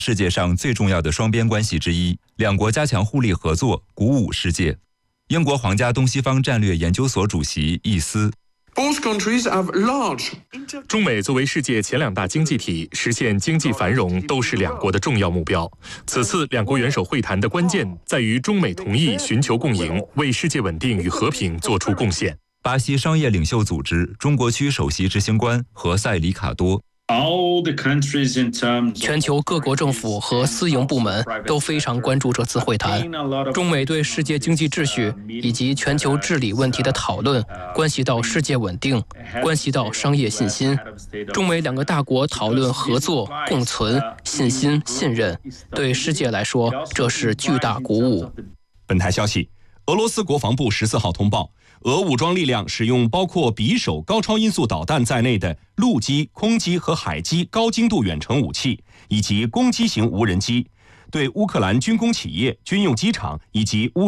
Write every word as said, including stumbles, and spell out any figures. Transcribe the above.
世界上最重要的双边关系之一，两国加强互利合作，鼓舞世界。英国皇家东西方战略研究所主席易斯。 中美作为世界前两大经济体，实现经济繁荣都是两国的重要目标。此次两国元首会谈的关键在于中美同意寻求共赢，为世界稳定与和平做出贡献。 巴西商业领袖组织中国区首席执行官何塞里卡多。 全球各国政府和私营部门都非常关注这次会谈。中美对世界经济秩序以及全球治理问题的讨论，关系到世界稳定，关系到商业信心。中美两个大国讨论合作、共存、信心、信任，对世界来说，这是巨大鼓舞。 本台消息，俄罗斯国防部十四号通报，俄武装力量使用包括匕首高超音速导弹在内的陆基、空基和海基高精度远程武器，以及攻击型无人机，对乌克兰军工企业、军用机场以及乌